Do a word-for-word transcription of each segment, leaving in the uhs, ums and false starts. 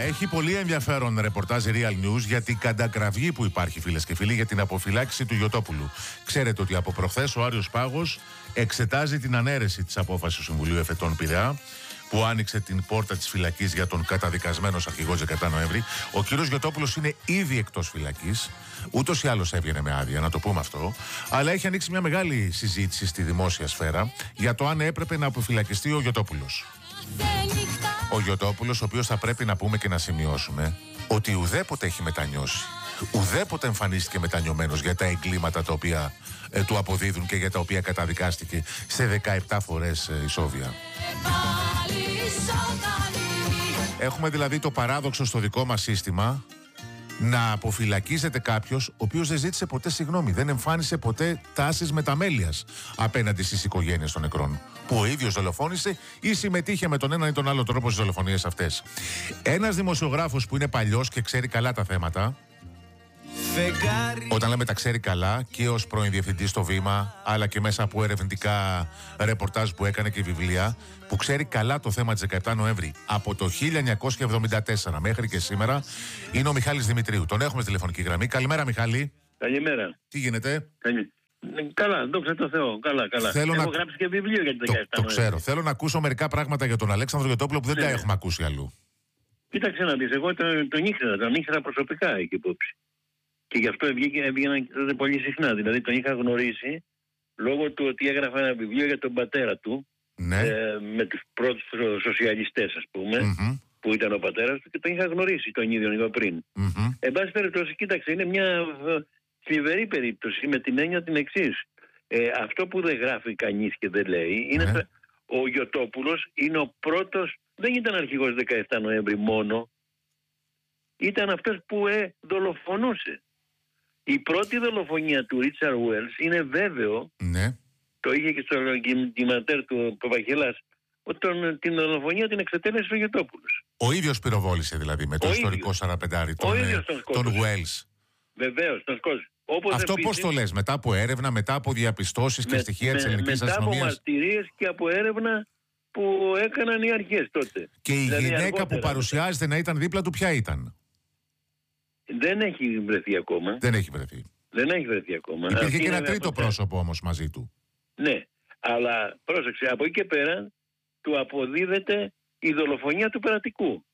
έχει πολύ ενδιαφέρον ρεπορτάζ Real News για την κατακραυγή που υπάρχει, φίλες και φίλοι, για την αποφυλάξη του Γιωτόπουλου. Ξέρετε ότι από προχθές ο Άριος Πάγος εξετάζει την ανέρεση της απόφασης του Συμβουλίου Εφετών Πειραιά, που άνοιξε την πόρτα της φυλακής για τον καταδικασμένο αρχηγό δεκαεπτά Νοέμβρη. Ο κύριος Γιωτόπουλος είναι ήδη εκτός φυλακής. Ούτως ή άλλως έβγαινε με άδεια, να το πούμε αυτό. Αλλά έχει ανοίξει μια μεγάλη συζήτηση στη δημόσια σφαίρα για το αν έπρεπε να αποφυλακιστεί ο Γιωτόπουλος. Ο Γιωτόπουλος, ο οποίος θα πρέπει να πούμε και να σημειώσουμε ότι ουδέποτε έχει μετανιώσει. Ουδέποτε εμφανίστηκε μετανιωμένος για τα εγκλήματα τα οποία ε, του αποδίδουν και για τα οποία καταδικάστηκε σε δεκαεπτά φορές ε, ισόβια. Έχουμε δηλαδή το παράδοξο στο δικό μας σύστημα να αποφυλακίζεται κάποιος ο οποίος δεν ζήτησε ποτέ συγγνώμη, δεν εμφάνισε ποτέ τάσεις μεταμέλειας απέναντι στις οικογένειες των νεκρών, που ο ίδιος δολοφόνησε ή συμμετείχε με τον έναν ή τον άλλο τρόπο στις δολοφονίες αυτές. Ένας δημοσιογράφος που είναι παλιός και ξέρει καλά τα θέματα, όταν λέμε τα ξέρει καλά, και ως πρώην διευθυντής στο Βήμα, αλλά και μέσα από ερευνητικά ρεπορτάζ που έκανε και βιβλία, που ξέρει καλά το θέμα της δεκαεπτά Νοέμβρη από το χίλια εννιακόσια εβδομήντα τέσσερα μέχρι και σήμερα, είναι ο Μιχάλης Δημητρίου. Τον έχουμε στη τηλεφωνική γραμμή. Καλημέρα, Μιχάλη. Καλημέρα. Τι γίνεται? Καλη... Καλά, δόξα τω Θεώ. Καλά, καλά. Θέλω Έχω να... γράψει και βιβλίο για την δεκαεπτά Το, το ξέρω. Νοέμβρη. Θέλω να ακούσω μερικά πράγματα για τον Αλέξανδρο Γιωτόπουλο που δεν ναι, τα ναι. έχουμε ακούσει αλλού. Κοίταξε να δεις, εγώ τον, τον ήξερα, τον ήξερα προσωπικά εκεί υπόψη. Και γι' αυτό έβγαιναν πολύ συχνά. Δηλαδή τον είχα γνωρίσει λόγω του ότι έγραφε ένα βιβλίο για τον πατέρα του. Ναι. Ε, με τους πρώτους σοσιαλιστές, ας πούμε, mm-hmm. που ήταν ο πατέρας του, και τον είχα γνωρίσει τον ίδιο λίγο πριν. Mm-hmm. Εν πάση περιπτώσει, κοίταξε, είναι μια θλιβερή περίπτωση με την έννοια την εξής. Ε, αυτό που δεν γράφει κανείς και δεν λέει είναι mm-hmm. ο Γιωτόπουλος είναι ο πρώτος, δεν ήταν αρχηγός δεκαεπτά Νοέμβρη μόνο, ήταν αυτός που ε, δολοφονούσε. Η πρώτη δολοφονία του Ρίτσαρντ Βέλς είναι βέβαιο, mm-hmm. το είχε και στο ντοκιμαντέρ του Παπαγγελάς, ότι τον, την δολοφονία την εξετέλεσε ο Γιωτόπουλος. Ο ίδιος πυροβόλησε δηλαδή με το ο ιστορικό ίδιος. σαραπεντάρι, τον, τον Βέλς. Βεβαίως, τον σκότωσε. Αυτό επίσης, πώς το λες, μετά από έρευνα, μετά από διαπιστώσεις και με, στοιχεία με, της ελληνικής αστυνομίας? Μετά από μαρτυρίες και από έρευνα που έκαναν οι αρχές τότε. Και η δηλαδή, γυναίκα αργότερα, που παρουσιάζεται να ήταν δίπλα του, ποια ήταν? Δεν έχει βρεθεί ακόμα. Δεν έχει βρεθεί. Δεν έχει βρεθεί ακόμα. Υπήρχε Αυτή και ένα τρίτο από... πρόσωπο όμως μαζί του. Ναι, αλλά πρόσεξε, από εκεί και πέρα του αποδίδεται η δολοφονία του Περατικού.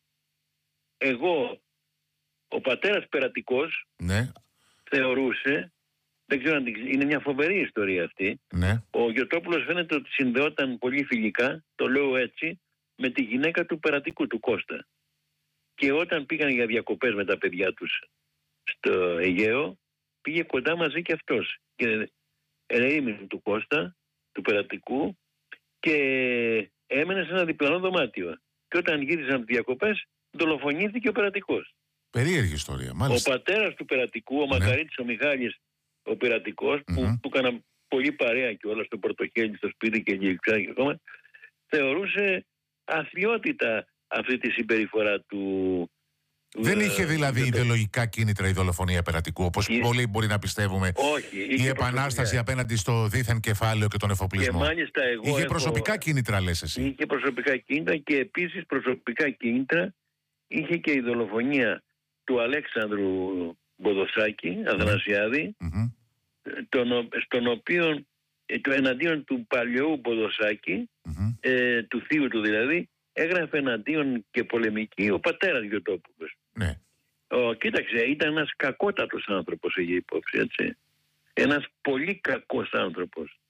Εγώ, ο πατέρας Περατικός, ναι. θεωρούσε, δεν ξέρω αν είναι μια φοβερή ιστορία αυτή, ναι. ο Γιωτόπουλος φαίνεται ότι συνδεόταν πολύ φιλικά, το λέω έτσι, με τη γυναίκα του Περατικού, του Κώστα. Και όταν πήγαν για διακοπές με τα παιδιά τους στο Αιγαίο, πήγε κοντά μαζί και αυτός. Και ερεήμην του Κώστα, του Περατικού, και έμενε σε ένα διπλανό δωμάτιο. Και όταν γύρισαν τις διακοπές, δολοφονήθηκε ο Περατικός. Περίεργη ιστορία, μάλιστα. Ο πατέρας του Περατικού, ο ναι. Μακαρίτης ο Μιχάλης ο Περατικός, mm-hmm. που του έκανα πολύ παρέα και όλα στο πορτοχέλι, στο σπίτι και γλυξά και ακόμα, θεωρούσε αθλιότητα αυτή τη συμπεριφορά του. Δεν είχε δηλαδή ιδεολογικά κίνητρα η δολοφονία Περατικού, όπως η... πολλοί μπορεί να πιστεύουμε. Όχι. Η επανάσταση προσωπικά. Απέναντι στο δίθεν κεφάλαιο και τον εφοπλισμό. Και μάλιστα εγώ είχε έχω... προσωπικά κίνητρα, λες εσύ. Είχε προσωπικά κίνητρα και επίσης προσωπικά κίνητρα είχε και η δολοφονία του Αλέξανδρου Μποδοσάκη, Αθανασιάδη, mm-hmm. τον, στον οποίο το εναντίον του παλαιού Μποδοσάκη, mm-hmm. ε, του θείου του δηλαδή, έγραφε εναντίον και πολεμική ο πατέρας Γιωτόπουλος. Ναι. Ο, κοίταξε, ήταν ένας κακότατος άνθρωπος, είχε υπόψη, έτσι. Ένας πολύ κακός άνθρωπος.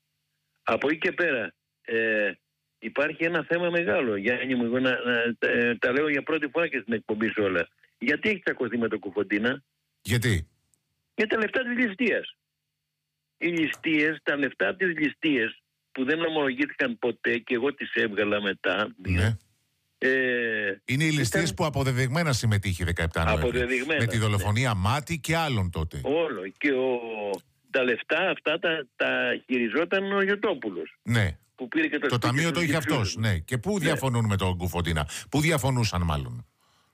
Από εκεί και πέρα ε, υπάρχει ένα θέμα μεγάλο. Γιάννη μου, εγώ να, να, τα, τα λέω για πρώτη φορά και στην εκπομπή σου όλα. Γιατί έχει τσακωθεί με τον Κουφοντίνα? Γιατί? Για τα λεφτά της ληστείας. Οι ληστείες, τα λεφτά της ληστείας που δεν ομολογήθηκαν ποτέ και εγώ τις έβγαλα μετά. Ναι. Ε, είναι οι ληστείες ήταν... που αποδεδειγμένα συμμετείχε δεκαεπτά Νοέμβρη. Με τη δολοφονία ναι. Μάτι και άλλων τότε. Όλο. Και ο... τα λεφτά αυτά τα, τα χειριζόταν ο Γιωτόπουλος. Ναι. Που πήρε και το το ταμείο το είχε αυτός. Ναι. Και πού ναι. διαφωνούν με τον Κουφοντίνα? Πού διαφωνούσαν μάλλον?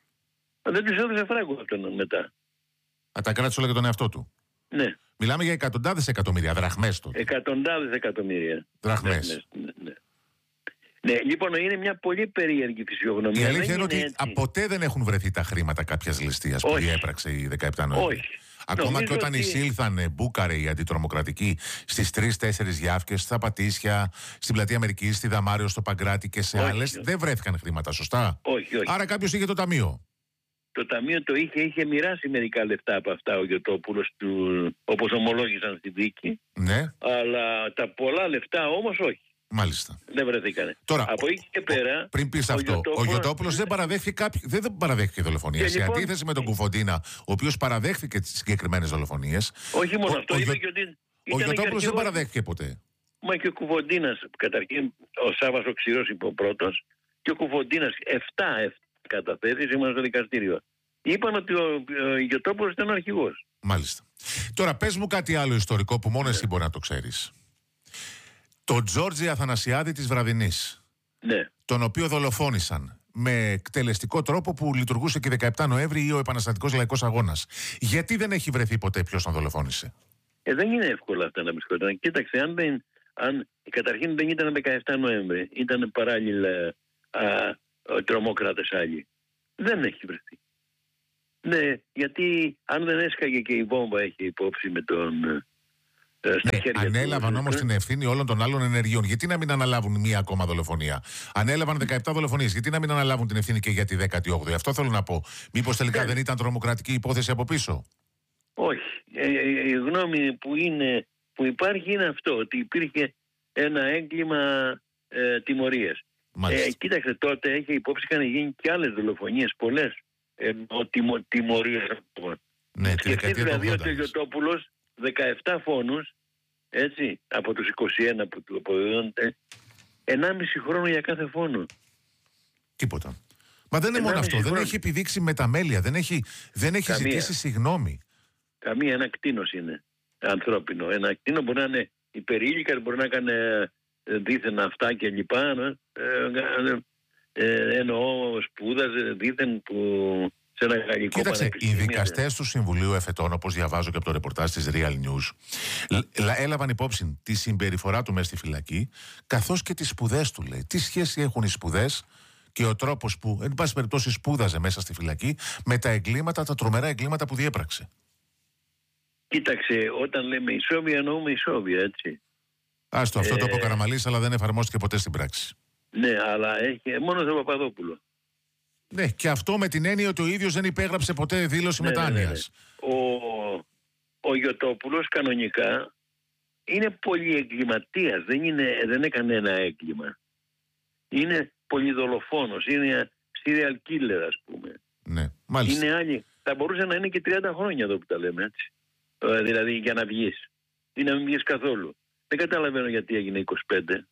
Δεν τους έδωσε φράγκο αυτόν μετά. Α, τα κράτησε όλα για τον εαυτό του. Ναι. Μιλάμε για εκατοντάδες εκατομμύρια, δραχμές τότε. Εκατοντάδες εκατομμύρια. Δραχμές. Ναι, ναι, ναι. Ναι, λοιπόν, είναι μια πολύ περίεργη φυσιογνωμία. Η αλήθεια είναι ότι έτσι. ποτέ δεν έχουν βρεθεί τα χρήματα κάποιας ληστείας που διέπραξε η δεκαεπτά Νοεμβρίου. Όχι. Ακόμα Νομίζω και όταν ότι... εισήλθαν, μπούκαρε οι αντιτρομοκρατικοί στις τρεις-τέσσερις Γιάφκες, στα Πατήσια, στην Πλατεία Αμερικής, στη Δαμάριο, στο Παγκράτη και σε άλλες, δεν βρέθηκαν χρήματα, σωστά? Όχι, όχι. Άρα κάποιος είχε το ταμείο. Το ταμείο το είχε, είχε μοιράσει μερικά λεφτά από αυτά ο Γιωτόπουλος, όπως ομολόγησαν στη δίκη. Ναι. Αλλά τα πολλά λεφτά όμως όχι. Μάλιστα. Δεν βρεθήκανε. Τώρα, από εκεί και πέρα. Ο, πριν πεις αυτό, ο Γιωτόπουλος δεν παραδέχθηκε, κάποιο, δεν, δεν παραδέχθηκε δολοφονία. Και σε λοιπόν, αντίθεση με τον Κουφοντίνα, ο οποίος παραδέχθηκε τις συγκεκριμένες δολοφονίες. Όχι μόνο ο, αυτό, ο, είπε ο, και ότι. Ο Γιωτόπουλος δεν παραδέχθηκε ποτέ. Μα και ο Κουφοντίνας, καταρχήν, ο Σάββας ο Ξηρός είπε ο πρώτος, και ο Κουφοντίνας, εφτά καταθέσεις, ήμουν στο δικαστήριο. Είπαν ότι ο, ο Γιωτόπουλος ήταν ο αρχηγός. Μάλιστα. Τώρα πες μου κάτι άλλο ιστορικό που μόνο εσύ μπορεί να το ξέρεις. Το Τζόρτζι Αθανασιάδη της Βραδινής, ναι. τον οποίο δολοφόνησαν με εκτελεστικό τρόπο που λειτουργούσε και δεκαεπτά Νοέμβρη ή ο Επαναστατικός Λαϊκός Αγώνας. Γιατί δεν έχει βρεθεί ποτέ ποιος τον δολοφόνησε? Ε, δεν είναι εύκολο αυτά να βρισκόταν. Κοίταξε, αν δεν, αν, καταρχήν δεν ήταν δεκαεπτά Νοέμβρη, ήταν παράλληλα τρομοκράτες άλλοι. Δεν έχει βρεθεί. Ναι, γιατί αν δεν έσκαγε και η βόμβα, έχει υπόψη με τον... Ναι, ανέλαβαν όμως την ευθύνη όλων των άλλων ενεργειών. Γιατί να μην αναλάβουν μία ακόμα δολοφονία? Ανέλαβαν δεκαεπτά δολοφονίες. Γιατί να μην αναλάβουν την ευθύνη και για τη δέκατη όγδοη? Αυτό θέλω να πω. Μήπως τελικά δεν ήταν τρομοκρατική υπόθεση από πίσω? Όχι. Η γνώμη που, είναι, που υπάρχει είναι αυτό, ότι υπήρχε ένα έγκλημα ε, τιμωρίας. Ε, κοίταξε, τότε έχει υπόψη, είχαν γίνει και άλλες δολοφονίες, πολλές ε, τιμω, τιμωρίες. Ναι, σκεφτείτε δηλαδή ότι ο Γιωτόπουλος δεκαεπτά φόνους, έτσι, από τους είκοσι ένα που του αποδίδονται, ενάμιση χρόνο για κάθε φόνο. Τίποτα. Μα δεν είναι μόνο αυτό. Χρόνο. Δεν έχει επιδείξει μεταμέλεια. Δεν έχει, δεν έχει ζητήσει συγγνώμη. Καμία. Ένα κτήνος είναι ανθρώπινο. Ένα κτήνο μπορεί να είναι υπερήλικας, μπορεί να κάνει δίθεν αυτά και λοιπά. Ε, ε, εννοώ σπούδαζε δίθεν που... Κοίταξε, οι δικαστές του Συμβουλίου Εφετών, όπως διαβάζω και από το ρεπορτάζ της Real News, έλαβαν υπόψη τη συμπεριφορά του μέσα στη φυλακή, καθώς και τις σπουδές του, λέει. Τι σχέση έχουν οι σπουδές και ο τρόπος που, εν πάση περιπτώσει, σπούδαζε μέσα στη φυλακή με τα εγκλήματα, τα τρομερά εγκλήματα που διέπραξε? Κοίταξε, όταν λέμε ισόβια, εννοούμε ισόβια, έτσι. Άστο, αυτό ε... το είπε ο Καραμαλής, αλλά δεν εφαρμόστηκε ποτέ στην πράξη. Ναι, αλλά έχει μόνο τον Παπαδόπουλο. Ναι, και αυτό με την έννοια ότι ο ίδιος δεν υπέγραψε ποτέ δήλωση ναι, μετάνοιας. Ναι, ναι. Ο, ο Γιωτόπουλος κανονικά είναι πολυεγκληματίας, δεν, είναι, δεν έκανε ένα έγκλημα. Είναι πολυδολοφόνος, είναι serial killer, ας πούμε. Ναι, μάλιστα. Είναι άλλοι. Θα μπορούσε να είναι και τριάντα χρόνια εδώ που τα λέμε, έτσι. Ε, δηλαδή για να βγεις ή να μην βγεις καθόλου. Δεν καταλαβαίνω γιατί έγινε είκοσι πέντε.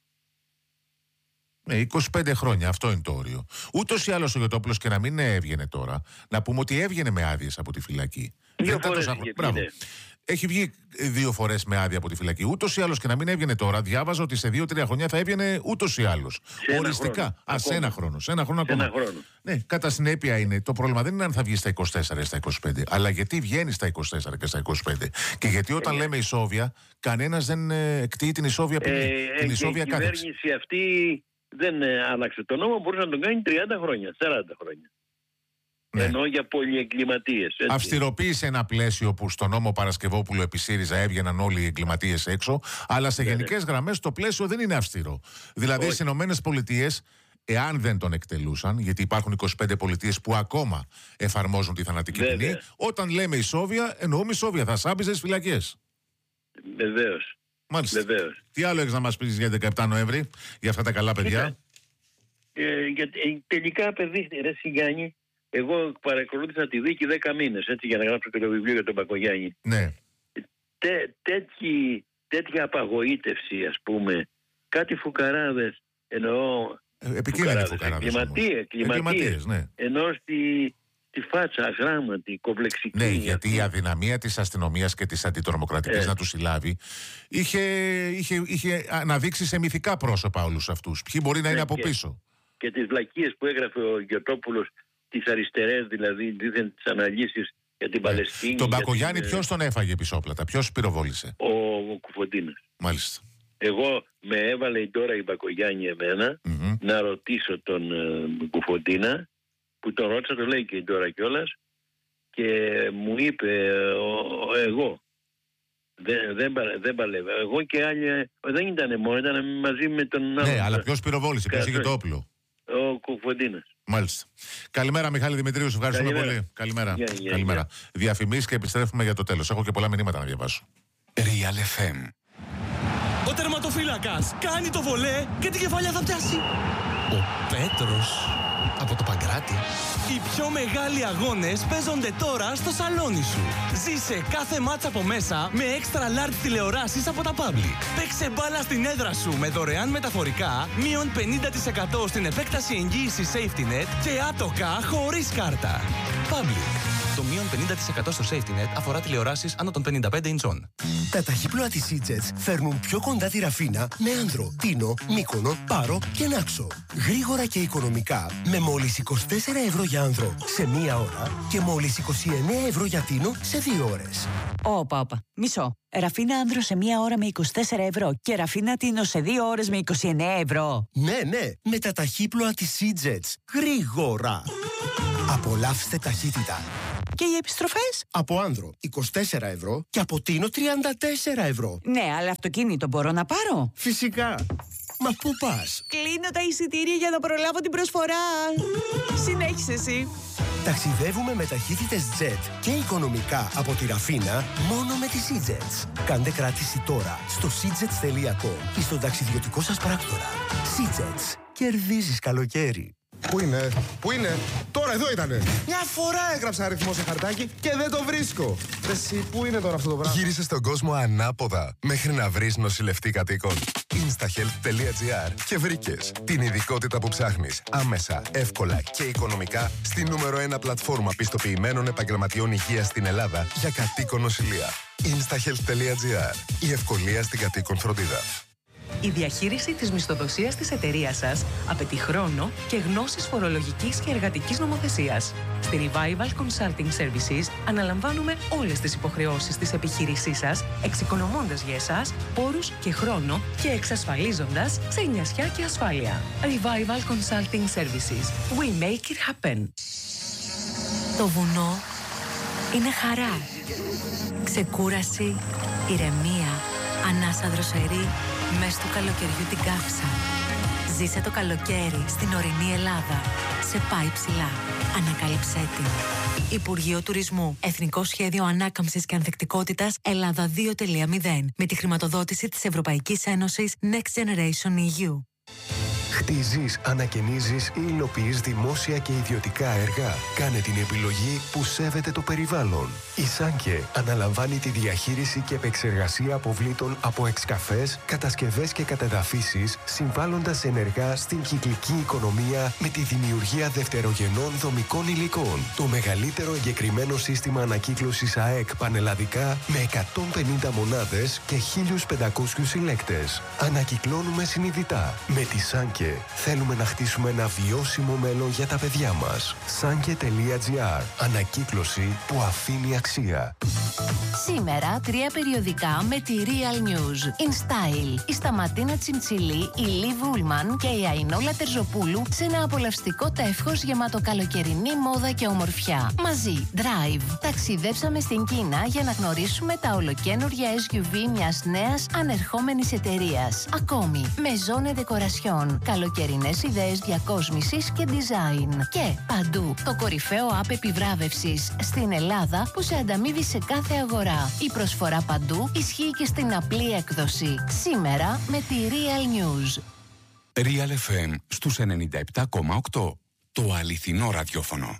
Ναι, είκοσι πέντε χρόνια, αυτό είναι το όριο. Ούτως ή άλλως ο Γιωτόπουλος, και να μην έβγαινε τώρα, να πούμε ότι έβγαινε με άδειες από τη φυλακή. Δύο φορές είχε βγει. Έχει βγει δύο φορές με άδεια από τη φυλακή. Ούτως ή άλλως, και να μην έβγαινε τώρα, διάβαζα ότι σε δύο-τρία χρόνια θα έβγαινε ούτως ή άλλως. Οριστικά. Χρόνο. Α, σε ένα χρόνο. Σε ένα χρόνο σε ακόμα. Ένα χρόνο. Ναι, κατά συνέπεια είναι. Το πρόβλημα δεν είναι αν θα βγει στα είκοσι τέσσερα ή στα είκοσι πέντε, αλλά γιατί βγαίνει στα είκοσι τέσσερα και στα είκοσι πέντε. Και γιατί όταν ε, λέμε ισόβια, κανένας δεν ε, εκτείει την ισόβια ποινή. Ε, την ισόβια και η κυβέρνηση αυτή δεν ε, άλλαξε τον νόμο, μπορούσε να τον κάνει τριάντα χρόνια, σαράντα χρόνια. Ναι. Ενώ για πολυεγκληματίες. Αυστηροποίησε ένα πλαίσιο που στον νόμο Παρασκευόπουλου επί ΣΥΡΙΖΑ έβγαιναν όλοι οι εγκληματίες έξω, αλλά σε ναι, γενικές ναι. γραμμές το πλαίσιο δεν είναι αυστηρό. Δηλαδή στις Ηνωμένες Πολιτείες, εάν δεν τον εκτελούσαν, γιατί υπάρχουν είκοσι πέντε πολιτείες που ακόμα εφαρμόζουν τη θανατική ναι, ποινή, ναι. όταν λέμε ισόβια, εννοούμε ισόβια, θα σάμπιζε στις φυλακές. Βεβαίως. Μάλιστα. Βεβαίως. Τι άλλο έχεις να μας πεις για δεκαεπτά Νοέμβρη, για αυτά τα καλά παιδιά? Ε, για, ε, τελικά, παιδί, ρε Σιγάνη, εγώ παρακολούθησα τη δίκη δέκα μήνες, έτσι, για να γράψω και το βιβλίο για τον Μπακογιάννη. Ναι. Τέ, τέτοι, τέτοια απαγοήτευση, ας πούμε, κάτι φουκαράδες, εννοώ... Ε, επικίνδυνοι φουκαράδες. Κλιματίες, κλιματίες, ναι. Ενώ στη, τη φάτσα, αγράμματη, κομπλεξική. Ναι, γιατί η αδυναμία της αστυνομίας και της αντιτρομοκρατικής ε. να τους συλλάβει είχε, είχε, είχε αναδείξει σε μυθικά πρόσωπα όλους αυτούς. Ποιοι μπορεί να ναι, είναι από και, πίσω. Και τις βλακίες που έγραφε ο Γιωτόπουλος, τις αριστερές, δηλαδή, δίθεν τις αναλύσεις για την yeah. Παλαιστίνη. Τον Μπακογιάννη την... ποιος τον έφαγε πισόπλατα, ποιος πυροβόλησε? Ο, ο Κουφοντίνας. Μάλιστα. Εγώ με έβαλε τώρα η Μπακογιάννη εμένα mm-hmm. να ρωτήσω τον ε, Κουφοντίνα, που τον ρώτησα, το λέει και τώρα κιόλας, και μου είπε ε, εγώ δεν, δεν, δεν παλεύω. Εγώ και άλλοι δεν ήταν μόνο, ήταν μαζί με τον άλλο. Ναι, αλλά ποιος πυροβόλησε, ποιος είχε το όπλο? Ο Κουφοντίνας. Μάλιστα. Καλημέρα, Μιχάλη Δημητρίου, σου ευχαριστούμε Καλημέρα. πολύ. Καλημέρα. Yeah, yeah, Καλημέρα. Yeah. Διαφημίσεις και επιστρέφουμε για το τέλος. Έχω και πολλά μηνύματα να διαβάσω. Real εφ εμ. Ο τερματοφύλακας κάνει το βολέ και την κεφαλιά θα πιάσει ο Πέτρος από το Παγκράτη. Οι πιο μεγάλοι αγώνες παίζονται τώρα στο σαλόνι σου. Ζήσε κάθε μάτσα από μέσα με extra large τηλεοράσεις από τα Public. Παίξε μπάλα στην έδρα σου με δωρεάν μεταφορικά, μείον πενήντα τοις εκατό στην επέκταση εγγύησης Safety Net και άτοκα χωρίς κάρτα. Public. Το μείον πενήντα τοις εκατό στο Safety Net αφορά τηλεοράσεις άνω των πενήντα πέντε ιντσών. Τα ταχύπλοα της Σίτζετς φέρνουν πιο κοντά τη Ραφίνα με Άνδρο, Τίνο, Μύκονο, Πάρο και Νάξο. Γρήγορα και οικονομικά με μόλις είκοσι τέσσερα ευρώ για Άνδρο σε μία ώρα και μόλις είκοσι εννέα ευρώ για Τίνο σε δύο ώρες. Όπα, όπα. Μισό. Ραφίνα Άνδρο σε μία ώρα με είκοσι τέσσερα ευρώ και Ραφίνα Τίνο σε δύο ώρες με είκοσι εννέα ευρώ. Ναι, ναι, με τα ταχύπλοα της Σίτζετς. Γρήγορα. Απολαύστε ταχύτητα. Και οι επιστροφές? Από Άνδρο είκοσι τέσσερα ευρώ και από Τίνο τριάντα τέσσερα ευρώ. Ναι, αλλά αυτοκίνητο μπορώ να πάρω? Φυσικά. Μα πού πας? Κλείνω τα εισιτήρια για να προλάβω την προσφορά. Συνέχισε εσύ. Ταξιδεύουμε με ταχύτητες Jet και οικονομικά από τη Ραφίνα μόνο με τη Σίτζετς. Κάντε κράτηση τώρα στο σίτζετς τελεία κομ ή στον ταξιδιωτικό σας πράκτορα. Σίτζετς. Κερδίζεις καλοκαίρι. Πού είναι, πού είναι, τώρα εδώ ήτανε. Μια φορά έγραψα αριθμό σε χαρτάκι και δεν το βρίσκω. Εσύ, πού είναι τώρα αυτό το πράγμα? Γύρισε στον κόσμο ανάποδα μέχρι να βρεις νοσηλευτή κατοίκων. instahealth τελεία gr και βρήκες την ειδικότητα που ψάχνεις άμεσα, εύκολα και οικονομικά στη νούμερο ένα πλατφόρμα πιστοποιημένων επαγγελματιών υγείας στην Ελλάδα για κατοίκον νοσηλεία. instahealth τελεία gr. Η ευκολία στην κατοίκον φροντίδα. Η διαχείριση της μισθοδοσίας της εταιρείας σας απαιτεί χρόνο και γνώσεις φορολογικής και εργατικής νομοθεσίας. Στη Revival Consulting Services αναλαμβάνουμε όλες τις υποχρεώσεις της επιχείρησής σας, εξοικονομώντας για εσάς πόρους και χρόνο και εξασφαλίζοντας ξενιασιά και ασφάλεια. Revival Consulting Services. We make it happen. Το βουνό είναι χαρά, ξεκούραση, ηρεμία, ανάσα δροσερή, μες του καλοκαιριού την καύσα. Ζήσε το καλοκαίρι στην ορεινή Ελλάδα. Σε πάει ψηλά. Ανακάλυψέ την. Υπουργείο Τουρισμού. Εθνικό Σχέδιο Ανάκαμψης και Ανθεκτικότητας Ελλάδα δύο τελεία μηδέν. Με τη χρηματοδότηση της Ευρωπαϊκής Ένωσης Next Generation ι γιου. Χτίζεις, ανακαινίζεις ή υλοποιείς δημόσια και ιδιωτικά έργα. Κάνε την επιλογή που σέβεται το περιβάλλον. Η Σάνκε αναλαμβάνει τη διαχείριση και επεξεργασία αποβλήτων από εξκαφές, κατασκευές και κατεδαφίσεις, συμβάλλοντας ενεργά στην κυκλική οικονομία με τη δημιουργία δευτερογενών δομικών υλικών. Το μεγαλύτερο εγκεκριμένο σύστημα ανακύκλωσης ΑΕΚ πανελλαδικά με εκατόν πενήντα μονάδες και χίλιους πεντακόσιους συλλέκτες. Ανακυκλώνουμε συνειδητά. Με τη Σάνκε θέλουμε να χτίσουμε ένα βιώσιμο μέλλον για τα παιδιά μας. σάνκε τελεία gr. Ανακύκλωση που αφήνει αξία. Σήμερα τρία περιοδικά με τη Real News. In Style. Η Σταματίνα Τσιντσιλή, η Λιβ Ούλμαν και η Αϊνόλα Τερζοπούλου σε ένα απολαυστικό τεύχος γεμάτο καλοκαιρινή μόδα και ομορφιά. Μαζί, Drive. Ταξιδέψαμε στην Κίνα για να γνωρίσουμε τα ολοκαίνουργια ες γιου βι μιας νέας ανερχόμενης εταιρείας. Ακόμη, Maison Decoration. Καλοκαιρινές ιδέες διακόσμησης και design. Και παντού το κορυφαίο app επιβράβευσης στην Ελλάδα που σε ανταμείβει σε κάθε αγορά. Η προσφορά παντού ισχύει και στην απλή έκδοση. Σήμερα με τη Real News. Real εφ εμ στους ενενήντα επτά κόμμα οκτώ. Το αληθινό ραδιόφωνο.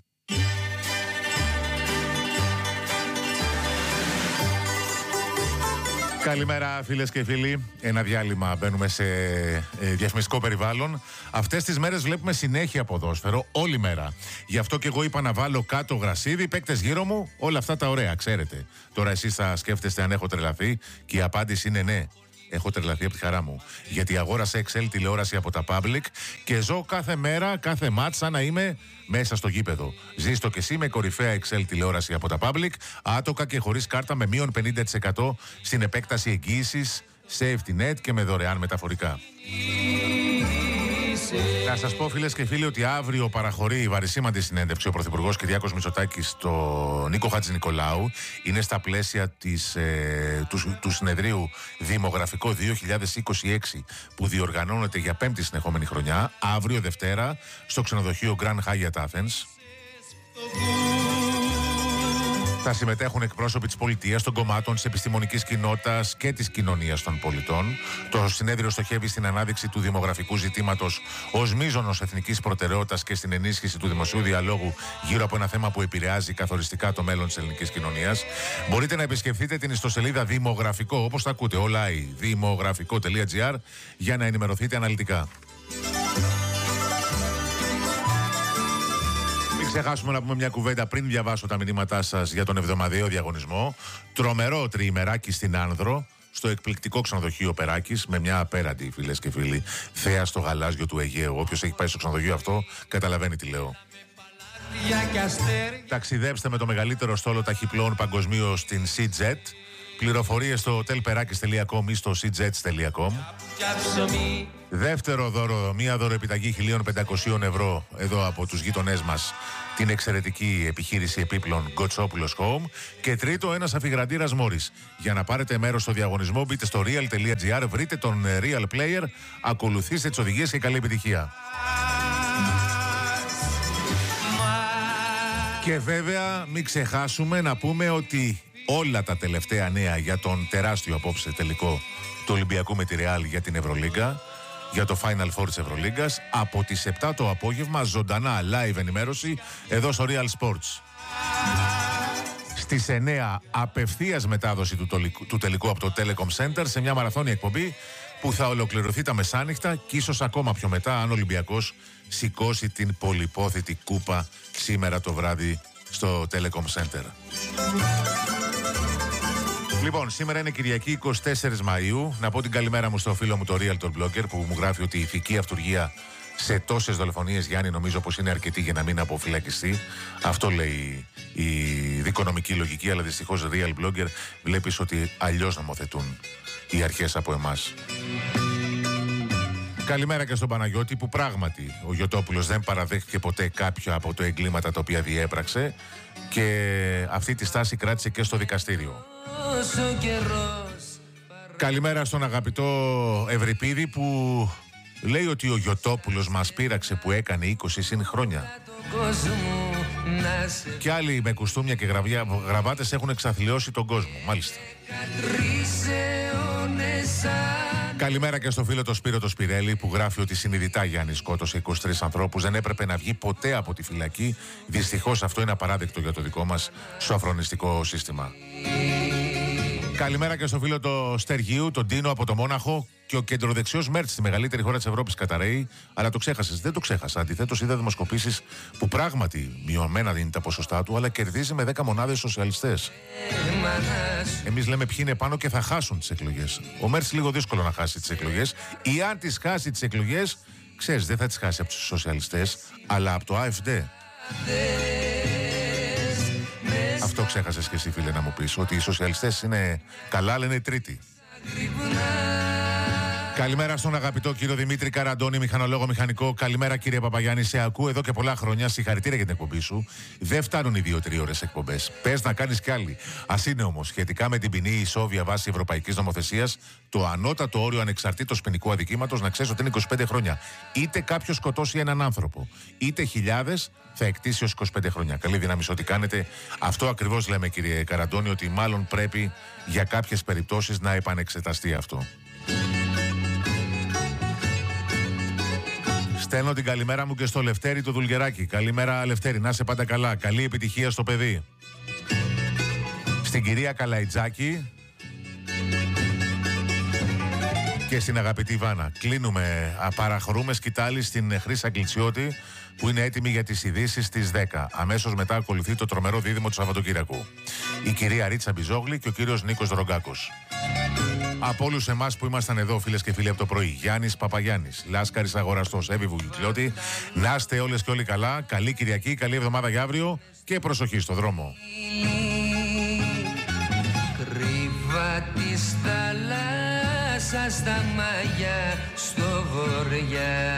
Καλημέρα φίλες και φίλοι. Ένα διάλειμμα, μπαίνουμε σε ε, διαφημιστικό περιβάλλον. Αυτές τις μέρες βλέπουμε συνέχεια ποδόσφαιρο, όλη μέρα. Γι' αυτό και εγώ είπα να βάλω κάτω γρασίδι, παίκτες γύρω μου, όλα αυτά τα ωραία, ξέρετε. Τώρα εσείς θα σκέφτεστε αν έχω τρελαθεί και η απάντηση είναι ναι. Έχω τρελαθεί από τη χαρά μου. Γιατί αγόρασα εξ ελ τηλεόραση από τα Public και ζω κάθε μέρα, κάθε μάτς σαν να είμαι μέσα στο γήπεδο. Ζήστο και εσύ με κορυφαία εξ ελ τηλεόραση από τα Public, άτοκα και χωρίς κάρτα με μείον πενήντα τοις εκατό στην επέκταση εγγύησης safety net και με δωρεάν μεταφορικά. Να σας πω, φίλες και φίλοι, ότι αύριο παραχωρεί η βαρισίμαντη συνέντευξη ο Πρωθυπουργός Κυριάκος Μητσοτάκης στο Νίκο Χατζηνικολάου. Είναι στα πλαίσια της, ε, του, του συνεδρίου Δημογραφικό δύο χιλιάδες είκοσι έξι που διοργανώνεται για πέμπτη συνεχόμενη χρονιά, αύριο Δευτέρα, στο ξενοδοχείο Grand Hyatt Athens. Θα συμμετέχουν εκπρόσωποι της πολιτείας, των κομμάτων, της επιστημονικής κοινότητας και της κοινωνίας των πολιτών. Το συνέδριο στοχεύει στην ανάδειξη του δημογραφικού ζητήματος ως μείζωνος εθνικής προτεραιότητας και στην ενίσχυση του δημοσίου διαλόγου γύρω από ένα θέμα που επηρεάζει καθοριστικά το μέλλον της ελληνικής κοινωνίας. Μπορείτε να επισκεφτείτε την ιστοσελίδα Δημογραφικό, όπως τα ακούτε, όλα η δημογραφικό τελεία τζι άρ, για να ενημερωθείτε αναλυτικά. Ξεχάσουμε να πούμε μια κουβέντα πριν διαβάσω τα μηνύματά σας για τον εβδομαδιαίο διαγωνισμό. Τρομερό τριημεράκι στην Άνδρο, στο εκπληκτικό ξενοδοχείο Περάκης, με μια απέραντη, φίλες και φίλοι, θέα στο γαλάζιο του Αιγαίου. Όποιος έχει πάει στο ξενοδοχείο αυτό καταλαβαίνει τι λέω. Ταξιδέψτε με το μεγαλύτερο στόλο ταχυπλών παγκοσμίως στην SeaJet. Πληροφορίες στο hotel perakis τελεία com ή στο seajets τελεία com. Δεύτερο δώρο, μία δωροεπιταγή χίλια πεντακόσια ευρώ εδώ από τους γείτονές μας, την εξαιρετική επιχείρηση επίπλων Γκοτσόπουλος Home. Και τρίτο, ένας αφιγραντήρας Μόρις. Για να πάρετε μέρος στο διαγωνισμό, μπείτε στο real τελεία τζι άρ, βρείτε τον Real Player, ακολουθήστε τις οδηγίες και καλή επιτυχία. Και βέβαια μην ξεχάσουμε να πούμε ότι όλα τα τελευταία νέα για τον τεράστιο απόψε τελικό του Ολυμπιακού με τη Ρεάλ για την Ευρωλίγκα, για το Final Four της Ευρωλίγκας, από τις επτά το απόγευμα, ζωντανά live ενημέρωση εδώ στο Real Sports. Στις εννέα απευθείας μετάδοση του, τολικού, του τελικού από το Telecom Center σε μια μαραθώνια εκπομπή που θα ολοκληρωθεί τα μεσάνυχτα και ίσως ακόμα πιο μετά, αν ο Ολυμπιακός σηκώσει την πολυπόθητη κούπα σήμερα το βράδυ στο Telecom Center. Λοιπόν, σήμερα είναι Κυριακή εικοστή τέταρτη Μαΐου. Να πω την καλημέρα μου στο φίλο μου το Realtor Blogger που μου γράφει ότι η ηθική αυτουργία σε τόσες δολοφονίες, Γιάννη, νομίζω πως είναι αρκετή για να μην αποφυλακιστεί. Αυτό λέει η δικονομική λογική, αλλά δυστυχώς Real Blogger βλέπεις ότι αλλιώς νομοθετούν οι αρχές από εμάς. Καλημέρα και στον Παναγιώτη που πράγματι ο Γιωτόπουλος δεν παραδέχτηκε ποτέ κάποια από τα εγκλήματα τα οποία διέπραξε και αυτή τη στάση κράτησε και στο δικαστήριο. Καλημέρα στον αγαπητό Ευρυπίδη που λέει ότι ο Γιωτόπουλος μας πείραξε που έκανε είκοσι συν χρόνια. Και άλλοι με κουστούμια και γραβιά, γραβάτες έχουν εξαθλιώσει τον κόσμο, μάλιστα. Καλημέρα και στο φίλο το Σπύρο το Σπυρέλη που γράφει ότι συνειδητά Γιάννη σκότωσε είκοσι τρεις ανθρώπους, δεν έπρεπε να βγει ποτέ από τη φυλακή. Δυστυχώς αυτό είναι απαράδεκτο για το δικό μας σοφρονιστικό σύστημα. Καλημέρα και στο φίλο το Στεργίου, τον Τίνο από το Μόναχο και ο κεντροδεξιός Μέρτς στη μεγαλύτερη χώρα της Ευρώπης καταραίει. Αλλά το ξέχασες. Δεν το ξέχασα. Αντιθέτως, είδα δημοσκοπήσεις που πράγματι μειωμένα δίνει τα ποσοστά του, αλλά κερδίζει με δέκα μονάδες σοσιαλιστές. Εμείς λέμε ποιοι είναι πάνω και θα χάσουν τις εκλογές. Ο Μέρτς λίγο δύσκολο να χάσει τις εκλογές. Ή αν τις χάσει τις εκλογές, ξέρεις, δεν θα τις χάσει από τους σοσιαλιστές, αλλά από το AfD. Αυτό ξέχασες και εσύ, φίλε, να μου πεις, ότι οι σοσιαλιστές είναι καλά, αλλά είναι τρίτη. Καλημέρα στον αγαπητό κύριο Δημήτρη Καραντώνη, μηχανολόγο μηχανικό. Καλημέρα κύριε Παπαγιάννη, σε ακούω εδώ και πολλά χρόνια. Συγχαρητήρια για την εκπομπή σου. Δεν φτάνουν οι δύο-τρει ώρες εκπομπές. Πες να κάνεις κι άλλη. Ας είναι όμως σχετικά με την ποινή ισόβια βάση ευρωπαϊκής νομοθεσίας, το ανώτατο όριο ανεξαρτήτως ποινικού αδικήματος να ξέρεις ότι είναι είκοσι πέντε χρόνια. Είτε κάποιος σκοτώσει έναν άνθρωπο, είτε χιλιάδες, θα εκτίσει ως είκοσι πέντε χρόνια. Καλή δύναμη σε ό,τι κάνετε. Αυτό ακριβώς λέμε, κύριε Καραντώνη, ότι μάλλον πρέπει για κάποιες περιπτώσεις να επανεξεταστεί αυτό. Στέλνω την καλημέρα μου και στο Λευτέρη το Δουλγεράκι. Καλημέρα, Λευτέρη, να είσαι πάντα καλά. Καλή επιτυχία στο παιδί. Στην κυρία Καλαϊτζάκη και στην αγαπητή Βάνα. Κλείνουμε, παραχρούμε σκητάλη στην Χρύσα Αγγλιτσιώτη που είναι έτοιμη για τις ειδήσεις στις δέκα. Αμέσως μετά ακολουθεί το τρομερό δίδυμο του Σαββατοκύριακου. Η κυρία Ρίτσα Μπιζόγλη και ο κύριος Νίκος Δρογκάκος. Από όλους εμάς που ήμασταν εδώ, φίλες και φίλοι, από το πρωί, Γιάννης Παπαγιάννης, Λάσκαρης Αγοραστός, Εύη Βουγγικλώτη, να είστε όλες και όλοι καλά. Καλή Κυριακή, καλή εβδομάδα για αύριο και προσοχή στο δρόμο. Κρύβα της θαλάσσης μέσα στα μάγια στο βοριά.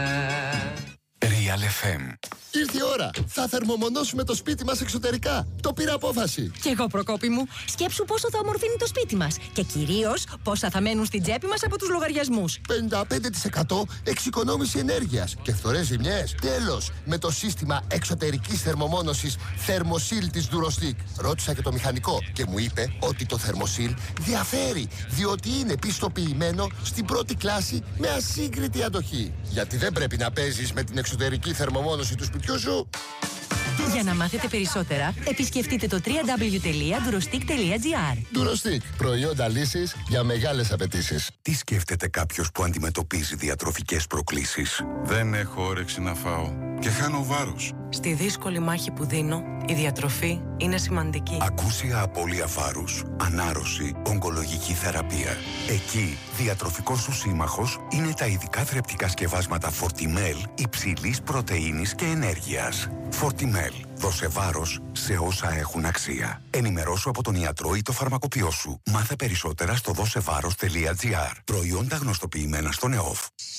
Real εφ εμ. Ήρθε η ώρα. Θα θερμομονώσουμε το σπίτι μας εξωτερικά. Το πήρα απόφαση. Κι εγώ, Προκόπη μου. Σκέψου πόσο θα ομορφύνει το σπίτι μας. Και κυρίως πόσα θα μένουν στην τσέπη μας από τους λογαριασμούς. πενήντα πέντε τοις εκατό εξοικονόμηση ενέργειας και φθορές ζημιές. Τέλος, με το σύστημα εξωτερικής θερμομόνωσης Thermosil της Durostic. Ρώτησα και το μηχανικό και μου είπε ότι το Thermosil διαφέρει, διότι είναι πιστοποιημένο στην πρώτη κλάση με ασύγκριτη αντοχή. Γιατί δεν πρέπει να παίζεις με την εξωτερική θερμομόνωση του σπιτιού σου. Για να μάθετε περισσότερα, επισκεφτείτε το double-u double-u double-u τελεία durostic τελεία gr. Durostic. Προϊόντα λύσης για μεγάλες απαιτήσεις. Τι σκέφτεται κάποιος που αντιμετωπίζει διατροφικές προκλήσεις? Δεν έχω όρεξη να φάω και χάνω βάρος. Στη δύσκολη μάχη που δίνω, η διατροφή είναι σημαντική. Ακούσια απώλεια βάρους, ανάρρωση, ογκολογική θεραπεία. Εκεί, διατροφικός σου σύμμαχος είναι τα ειδικά θρεπτικά σκευάσματα Fortimel υψηλής πρωτεΐνης και ενέργειας. Fortimel. Δώσε βάρος σε όσα έχουν αξία. Ενημερώσου από τον ιατρό ή το φαρμακοποιό σου. Μάθε περισσότερα στο δώσεβάρος τελεία gr. Προϊόντα γνωστοποιημένα στον ΕΟΦ.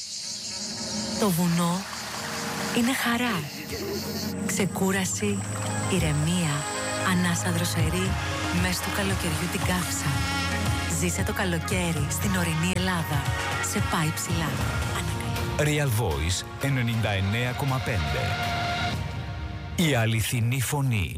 Το βουνό είναι χαρά. Ξεκούραση, ηρεμία, ανάσα δροσερή, μες του καλοκαιριού την καύσα. Ζήσε το καλοκαίρι στην ορεινή Ελλάδα. Σε πάει ψηλά. Real Voice ενενήντα εννέα κόμμα πέντε. Η αληθινή φωνή.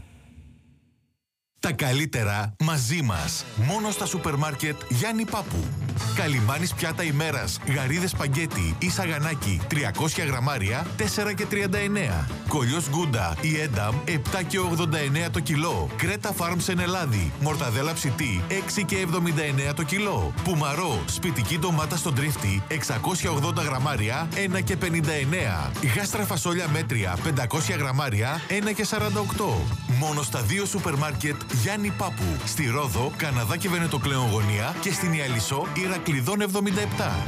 Τα καλύτερα μαζί μας. Μόνο στα σούπερ μάρκετ Γιάννη Πάπου. Καλιμάνης πιάτα ημέρας, γαρίδες σπαγκέτι ή σαγανάκι τριακόσια γραμμάρια τέσσερα και τριάντα εννέα. Κολλιός Γκούντα ή Ένταμ επτά και ογδόντα εννέα το κιλό. Κρέτα Φάρμς εν Ελλάδη, μορταδέλα ψητή έξι και εβδομήντα εννέα το κιλό. Πουμαρό, σπιτική ντομάτα στον τρίφτη εξακόσια ογδόντα γραμμάρια ένα και πενήντα εννέα. Γάστρα φασόλια μέτρια πεντακόσια γραμμάρια ένα και σαράντα οκτώ. Μόνο στα δύο σούπερ μάρκετ Γιάννη Πάπου. Στη Ρόδο, Καναδά και Βενετοκλέον γωνία και στην Ιαλισσό Ηρακλειδών εβδομήντα επτά.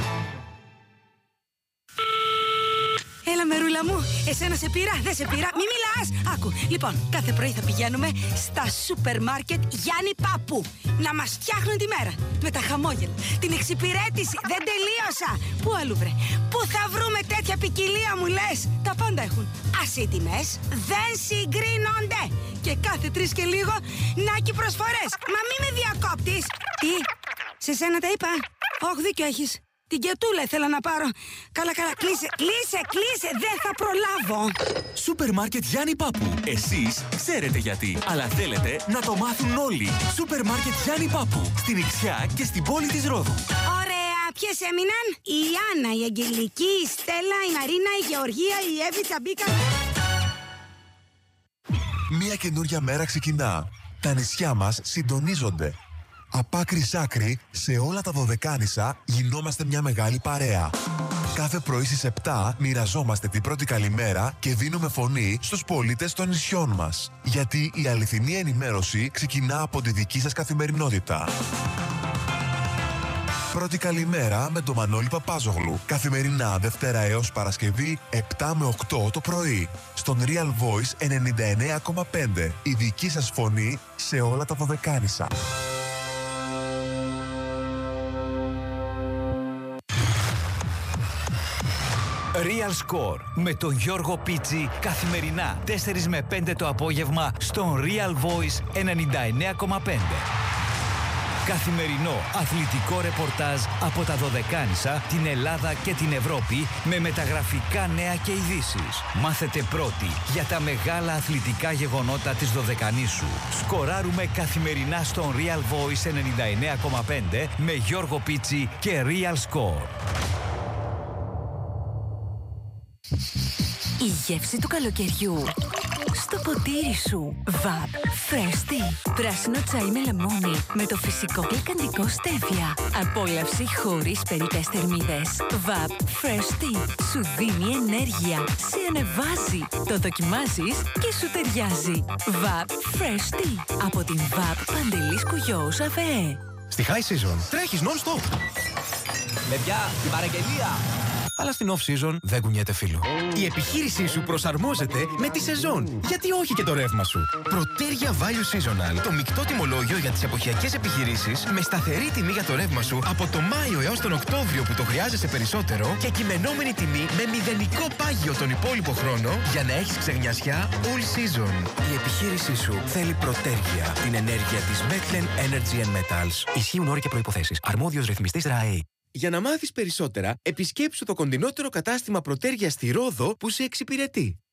Έλα, μερούλα μου, εσένα σε πήρα, δεν σε πήρα, μη μιλάς. Άκου, λοιπόν, κάθε πρωί θα πηγαίνουμε στα σούπερ μάρκετ Γιάννη Πάπου να μας φτιάχνουν τη μέρα. Με τα χαμόγελα, την εξυπηρέτηση, δεν τελείωσα. Πού αλλού βρε, πού θα βρούμε τέτοια ποικιλία μου λες? Τα πάντα έχουν. Ας οι τιμές δεν συγκρίνονται. Και κάθε τρεις και λίγο, νάκι προσφορές. Μα μη με διακόπτεις. Τι, σε σένα τα είπα? Όχι, δίκιο έχεις. Την κετούλα ήθελα να πάρω. Καλά, καλά, κλείσε, κλείσε, κλείσε, δεν θα προλάβω. Σούπερ μάρκετ Γιάννη Πάπου. Εσείς ξέρετε γιατί, αλλά θέλετε να το μάθουν όλοι. Σούπερ μάρκετ Γιάννη Πάπου. Στην Ιξιά και στην πόλη της Ρόδου. Ωραία, ποιες έμειναν? Η Άννα, η Αγγελική, η Στέλλα, η Μαρίνα, η Γεωργία, η Εύη, Τσαμπίκα. Μια καινούρια μέρα ξεκινά. Τα νησιά μας συντονίζονται. Από άκρη σ' άκρη, σε όλα τα Δωδεκάνησα γινόμαστε μια μεγάλη παρέα. Κάθε πρωί στις επτά μοιραζόμαστε την πρώτη καλημέρα και δίνουμε φωνή στους πολίτες των νησιών μας. Γιατί η αληθινή ενημέρωση ξεκινά από τη δική σας καθημερινότητα. Πρώτη καλημέρα με τον Μανώλη Παπάζογλου. Καθημερινά Δευτέρα έως Παρασκευή επτά με οκτώ το πρωί. Στον Real Voice ενενήντα εννέα κόμμα πέντε. Η δική σας φωνή σε όλα τα Δωδεκάνησα. Real Score με τον Γιώργο Πίτσι καθημερινά τέσσερα με πέντε το απόγευμα στον Real Voice ενενήντα εννέα κόμμα πέντε. Καθημερινό αθλητικό ρεπορτάζ από τα Δωδεκάνησα, την Ελλάδα και την Ευρώπη με μεταγραφικά νέα και ειδήσεις. Μάθετε πρώτοι για τα μεγάλα αθλητικά γεγονότα της Δωδεκανήσου. Σκοράρουμε καθημερινά στον Real Voice ενενήντα εννέα κόμμα πέντε με Γιώργο Πίτσι και Real Score. Η γεύση του καλοκαιριού στο ποτήρι σου. Βαπ Fresh. Πράσινο τσάι με λεμόνι με το φυσικό γλυκαντικό στέβια. Απόλαυση χωρίς περιττές θερμίδες. Βαπ Fresh. Σου δίνει ενέργεια. Σε ανεβάζει. Το δοκιμάζεις και σου ταιριάζει. Βαπ Fresh. Από την Βαπ Παντελής Κουγιώους ΑΒΕ. Στη High Season τρέχεις non-stop. Παιδιά, την παραγγελία! αλλά στην off-season δεν κουνιέται φίλο. Η επιχείρησή σου προσαρμόζεται με τη σεζόν. Γιατί όχι και το ρεύμα σου. Protergia Value Seasonal, το μεικτό τιμολόγιο για τις εποχιακές επιχειρήσεις, με σταθερή τιμή για το ρεύμα σου από το Μάιο έως τον Οκτώβριο που το χρειάζεσαι περισσότερο και κειμενόμενη τιμή με μηδενικό πάγιο τον υπόλοιπο χρόνο για να έχεις ξεγνιασιά all season. Η επιχείρησή σου θέλει Protergia, την ενέργεια της Meclen Energy and Metals. Ισχύουν όροι και προϋποθέσεις. Αρμόδιος ρυθμιστής ΡΑΕ. Για να μάθεις περισσότερα, επισκέψου το κοντινότερο κατάστημα Protergia στη Ρόδο που σε εξυπηρετεί.